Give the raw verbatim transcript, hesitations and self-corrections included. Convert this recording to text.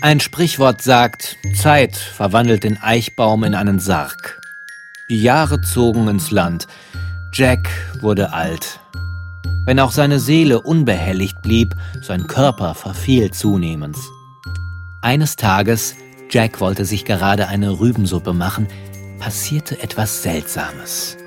Ein Sprichwort sagt, Zeit verwandelt den Eichbaum in einen Sarg. Die Jahre zogen ins Land. Jack wurde alt. Wenn auch seine Seele unbehelligt blieb, sein Körper verfiel zunehmend. Eines Tages, Jack wollte sich gerade eine Rübensuppe machen, passierte etwas Seltsames.